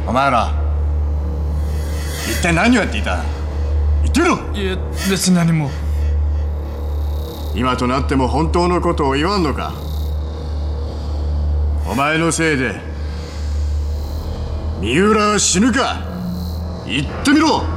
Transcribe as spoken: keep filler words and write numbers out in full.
お前ら一体何をやっていた？言ってみろ。 いえ、別に何も。 今となっても本当のことを言わんのか？お前のせいで三浦は死ぬか？言ってみろ。